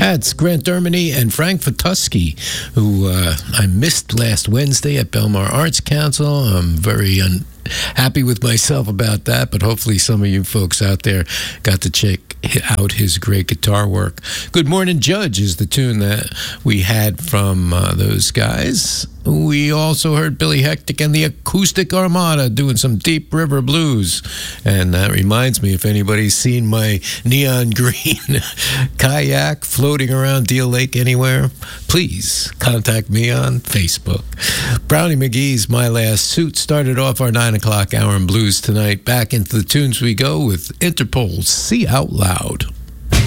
That's Grant Dermody and Frank Fatuski, who I missed last Wednesday at Belmar Arts Council. I'm very happy with myself about that, but hopefully some of you folks out there got to check out his great guitar work. Good Morning Judge is the tune that we had from those guys. We also heard Billy Hectic and the Acoustic Armada doing some Deep River Blues. And that reminds me, if anybody's seen my neon green kayak floating around Deal Lake anywhere, please contact me on Facebook. Brownie McGee's My Last Suit started off our 9 o'clock hour in blues tonight. Back into the tunes we go with Interpol's See Out Loud.